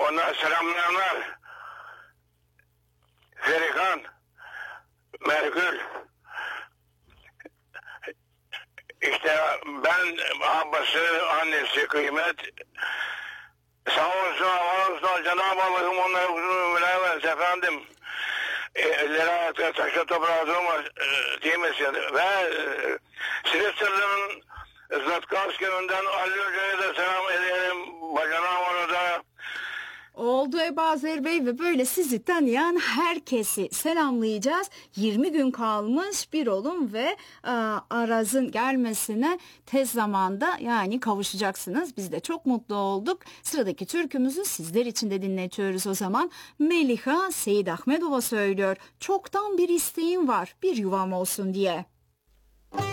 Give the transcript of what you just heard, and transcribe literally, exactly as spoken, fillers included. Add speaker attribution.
Speaker 1: Ona selamlayanlar. Ferikan, Merkül. İşte ben babası, annesi Kıymet. Sağ olsun, var olsun. Cenab-ı Allah'ım onlara uzun ömürler versin efendim. Elleri ayakta taşla toprağa durmaz e, değmesin. Ve e, Silivri'nin Zlatkovski önden Ali Hoca'ya da selam edelim. Bacana var da.
Speaker 2: Oldu Ebu Azer Bey ve böyle sizi tanıyan herkesi selamlayacağız. yirmi gün kalmış, bir olun ve e, Araz'ın gelmesine tez zamanda yani kavuşacaksınız. Biz de çok mutlu olduk. Sıradaki türkümüzü sizler için de dinletiyoruz o zaman. Meliha Seyit Ahmedova söylüyor. Çoktan bir isteğim var, bir yuvam olsun diye.